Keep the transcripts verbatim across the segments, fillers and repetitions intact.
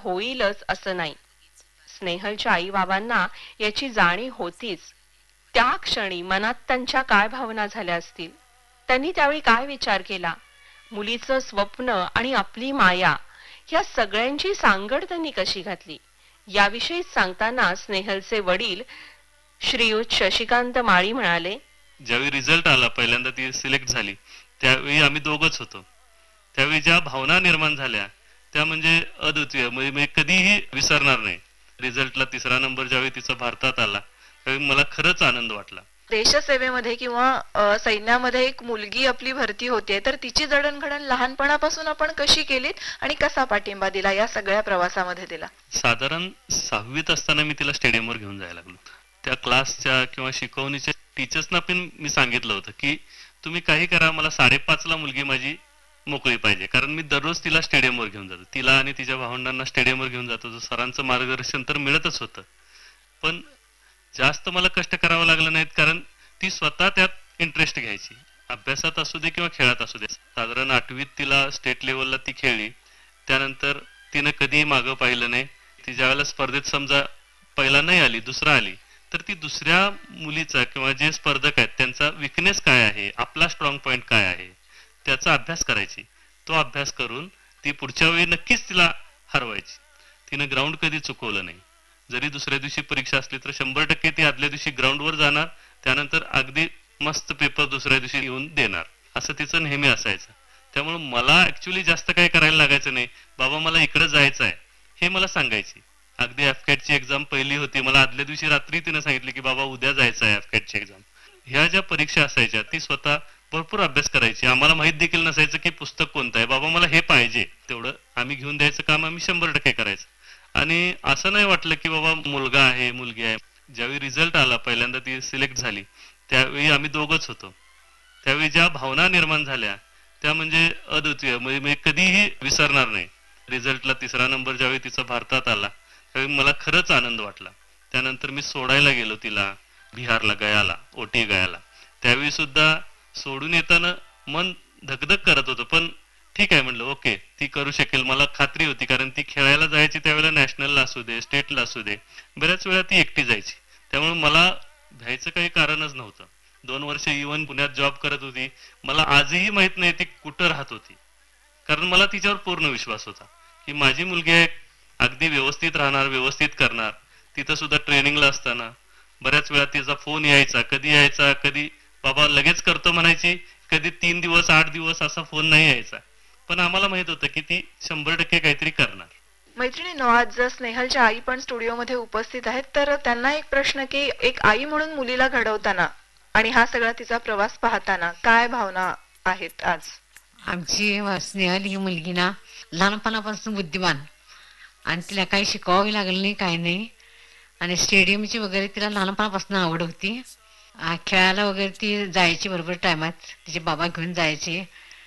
होईलच असं नाही. स्नेहलच्या आई बाबांना याची जाणीव होतीच. त्या क्षणी मनात त्यांच्या काय भावना झाल्या असतील, त्यांनी त्यावेळी काय विचार केला, मुलीचं स्वप्न आणि आपली माया या सगळ्यांची सांगड त्यांनी कशी घातली, याविषयी सांगताना स्नेहलचे वडील श्रीयुत शशिकांत माळी म्हणाले, ज्यावेळी रिझल्ट आला, पहिल्यांदा ती सिलेक्ट झाली, त्यावेळी आम्ही दोघच होतो. त्यावेळी ज्या भावना निर्माण झाल्या त्या म्हणजे अद्वितीय, म्हणजे मी कधीही विसरणार नाही. रिझल्टला तिसरा नंबर ज्यावेळी तिचा भारतात आला त्यावेळी मला खरंच आनंद वाटला. देशसेवेमध्ये किंवा सैन्यामध्ये एक मुलगी आपली भरती होते, तर तिची जडणघडण लहानपणापासून आपण कशी केलीत आणि कसा पाठिंबा दिला या सगळ्या प्रवासामध्ये दिला? साधारण सहावीत असताना मी तिला स्टेडियमवर घेऊन जायला लागलो. त्या क्लासच्या किंवा शिकवणीच्या टीचर्सना पण मी सांगितलं होतं की तुम्ही काही करा, मला साडेपाचला मुलगी माझी मोकळी पाहिजे. कारण मी दररोज तिला स्टेडियमवर घेऊन जातो, तिला आणि तिच्या भावंडांना स्टेडियमवर घेऊन जातो. सरांचं मार्गदर्शन तर मिळतच होतं, पण जास्त मला कष्ट करावं लागलं नाहीत, कारण ती स्वतः त्यात इंटरेस्ट घ्यायची, अभ्यासात असू दे किंवा खेळात असू दे. साधारण आठवीत तिला स्टेट लेवलला ती खेळली, त्यानंतर तिनं कधीही मागं पाहिलं नाही. ती ज्या वेळेला स्पर्धेत समजा पहिला नाही आली, दुसरा आली, तर ती दुसऱ्या मुलीचा किंवा जे स्पर्धक आहेत त्यांचा विकनेस काय आहे, आपला स्ट्रॉंग पॉईंट काय आहे, त्याचा अभ्यास करायची. तो अभ्यास करून ती पुढच्या वेळी नक्कीच तिला हरवायची. तिनं ग्राउंड कधी चुकवलं नाही. जरी दुसऱ्या दिवशी परीक्षा असली तर शंभर टक्के ती आदल्या दिवशी ग्राउंडवर जाणार, त्यानंतर अगदी मस्त पेपर दुसऱ्या दिवशी येऊन देणार, असं तिचं नेहमी असायचं. त्यामुळे मला ऍक्च्युली जास्त काही करायला लागायचं नाही. बाबा मला इकडे जायचं आहे हे मला सांगायची. अगदी एफकॅटची एक्झाम पहिली होती, मला आदल्या दिवशी रात्री तिनं सांगितलं की बाबा उद्या जायचं आहे एफकॅटची एक्झाम. ह्या ज्या परीक्षा असायच्या ती स्वतः भरपूर अभ्यास करायची. आम्हाला माहित देखील नसायचं की पुस्तक कोणतं आहे, बाबा मला हे पाहिजे, तेवढं आम्ही घेऊन द्यायचं काम आम्ही शंभर टक्के करायचं. आणि असं नाही वाटलं की बाबा मुलगा आहे मुलगी आहे. ज्यावेळी रिझल्ट आला, पहिल्यांदा ती सिलेक्ट झाली, त्यावेळी आम्ही दोघच होतो. त्यावेळी ज्या भावना निर्माण झाल्या त्या म्हणजे अद्वितीय, म्हणजे मी कधीही विसरणार नाही. रिझल्टला तिसरा नंबर ज्यावेळी तिचा भारतात आला त्यावेळी मला खरंच आनंद वाटला. त्यानंतर मी सोडायला गेलो तिला बिहारला, गयाला, ओटी गयाला. त्यावेळी सुद्धा सोडून येताना मन धकधक करत होतं, पण ठीक आहे म्हणलं, ओके ती करू शकेल, मला खात्री होती. कारण ती खेळायला जायची त्यावेळेला, नॅशनलला असू दे स्टेटला असू दे, बऱ्याच वेळा ती एकटी जायची. त्यामुळे मला भ्यायचं काही कारणच नव्हतं. दोन वर्ष इव्हन पुण्यात जॉब करत होती. मला आजही माहित नाही ती कुठं राहत होती, कारण मला तिच्यावर पूर्ण विश्वास होता की माझी मुलगी आहे, अगदी व्यवस्थित राहणार, व्यवस्थित करणार. तिथं सुद्धा ट्रेनिंगला असताना बऱ्याच वेळा तिचा फोन यायचा, कधी यायचा, कधी बाबा लगेच करतो म्हणायची, कधी तीन दिवस आठ दिवस असा फोन नाही यायचा. पण आम्हाला माहित होतं की ती शंभर टक्के काहीतरी करणार. मैत्रिणींनो, आज स्नेहलच्या आई पण स्टुडिओमध्ये उपस्थित आहेत, तर त्यांना एक प्रश्न की एक आई म्हणून मुलीला घडवताना आणि हा सगळा तिचा प्रवास पाहताना काय भावना आहेत आज? आमची स्नेहल ही मुलगी ना लहानपणापासून बुद्धिमान, आणि तिला काही शिकवावी लागलं नाही, काही नाही. आणि स्टेडियमची वगैरे तिला लहानपणापासून आवड होती. खेळायला वगैरे ती जायची बरोबर टायमात, तिचे बाबा घेऊन जायचे.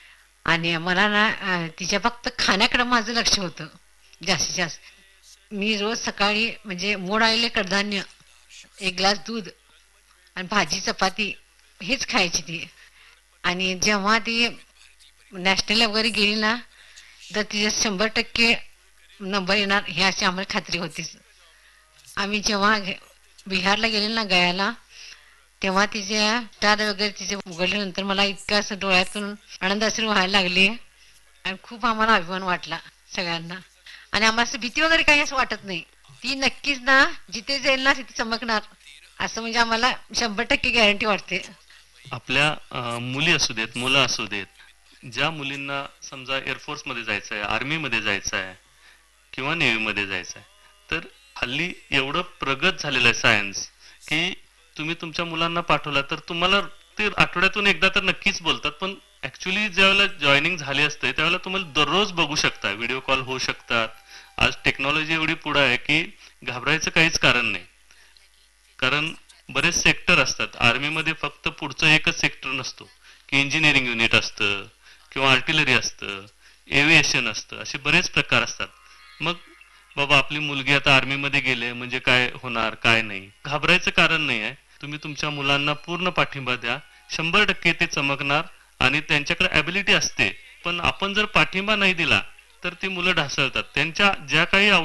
आणि मला ना तिच्या फक्त खाण्याकडे माझं लक्ष होतं जास्तीत जास्त. मी रोज सकाळी म्हणजे मोड आलेले कडधान्य, एक ग्लास दूध आणि भाजी चपाती हेच खायची ती. आणि जेव्हा ती नॅशनलला वगैरे गेली ना तर तिच्या शंभर टक्के नंबर येणार हे अशी आम्हाला खात्री होतीच. आम्ही जेव्हा बिहारला गेले ना गयाला, तेव्हा तिच्या स्टार वगैरे तिचे उघडल्यानंतर मला इतकं असं डोळ्यातून आनंदाश्रू व्हायला लागले आणि खूप आम्हाला अभिमान वाटला सगळ्यांना. आणि आम्हाला असं भीती वगैरे काही असं वाटत नाही. ती नक्कीच ना जिथे जाईल ना तिथे चमकणार, असं म्हणजे आम्हाला शंभर टक्के गॅरंटी वाटते. आपल्या मुली असू देत, मुलं असू देत, ज्या मुलींना समजा एअरफोर्स मध्ये जायचं आहे, आर्मी मध्ये जायचं आहे किंवा नेव्ही मध्ये जायचं आहे, तर हल्ली एवढं प्रगत झालेलं आहे सायन्स की तुम्ही तुमच्या मुलांना पाठवला तर तुम्हाला ते आठवड्यातून एकदा तर नक्कीच बोलतात. पण ऍक्च्युली ज्यावेळेला जॉईनिंग झाली असते त्यावेळेला तुम्हाला दररोज बघू शकता, व्हिडिओ कॉल होऊ शकतात. आज टेक्नॉलॉजी एवढी पुढे आहे की घाबरायचं काहीच कारण नाही. कारण बरेच सेक्टर असतात. आर्मीमध्ये फक्त पुढचं एकच सेक्टर नसतो की इंजिनिअरिंग युनिट असतं किंवा आर्टिलरी असतं, एव्हिएशन असतं, असे बरेच प्रकार असतात. मग बाबा आपली मुलगी आता आर्मीमध्ये गेले म्हणजे काय होणार, काय नाही, घाबरायचं कारण नाही आहे. तुम्ही तुमच्या मुलांना पूर्ण पाठिंबा द्या, शंभर टक्के ते चमकणार. आणि त्यांच्याकडे ॲबिलिटी असते, पण आपण जर पाठिंबा नाही दिला तर ती मुलं ढासळतात. त्यांच्या ज्या काही